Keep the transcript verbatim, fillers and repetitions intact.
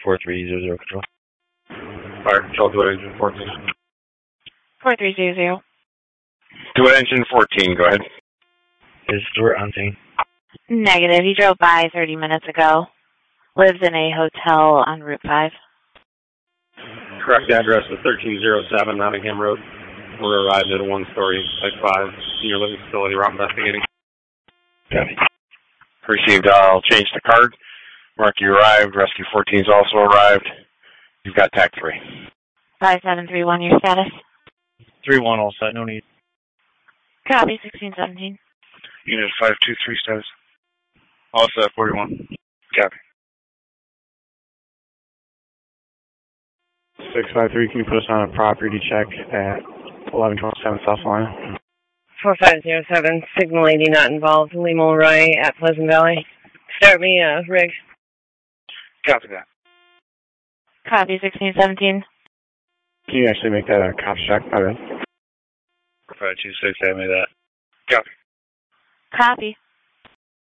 four three zero zero control. Fire control, dual engine fourteen. four three zero zero. Dual engine fourteen, go ahead. Is Stuart on scene? Negative. He drove by thirty minutes ago. Lives in a hotel on Route five. Correct address is thirteen oh seven Nottingham Road. We're arrived at a one-story Type five senior living facility. We're investigating. Copy. Received. I'll change the card. Mark, you arrived. Rescue fourteen's also arrived. You've got TAC three. five seven three one, your status? three one all set, no need. Copy, sixteen seventeen. Unit five two three status. All set, forty-one. Copy. six five three, can you put us on a property check at eleven twenty-seven South Line? four five zero seven, signal eighty not involved, Lee Mulroy at Pleasant Valley. Start me, uh, rig. Copy that. Copy, sixteen seventeen. Can you actually make that a cop check? My bad. five two six, I made that. Copy. Copy.